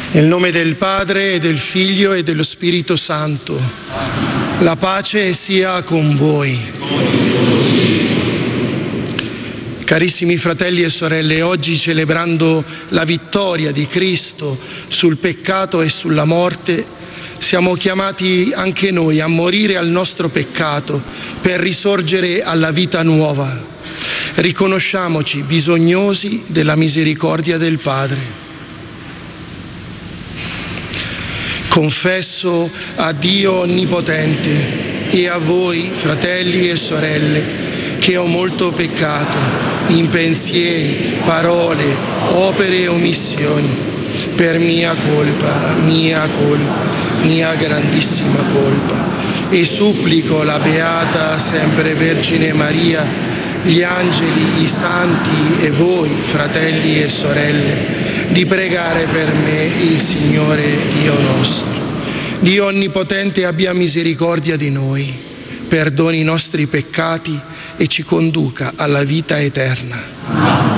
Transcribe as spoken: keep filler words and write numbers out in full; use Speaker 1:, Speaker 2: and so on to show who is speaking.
Speaker 1: Nel nome del Padre, e del Figlio e dello Spirito Santo. La pace sia con voi. Carissimi fratelli e sorelle, oggi celebrando la vittoria di Cristo sul peccato e sulla morte, siamo chiamati anche noi a morire al nostro peccato per risorgere alla vita nuova. Riconosciamoci bisognosi della misericordia del Padre. Confesso a Dio Onnipotente e a voi, fratelli e sorelle, che ho molto peccato in pensieri, parole, opere e omissioni, per mia colpa, mia colpa, mia grandissima colpa. E supplico la Beata sempre Vergine Maria, gli angeli, i santi e voi, fratelli e sorelle, di pregare per me il Signore Dio nostro. Dio Onnipotente abbia misericordia di noi, perdoni i nostri peccati e ci conduca alla vita eterna.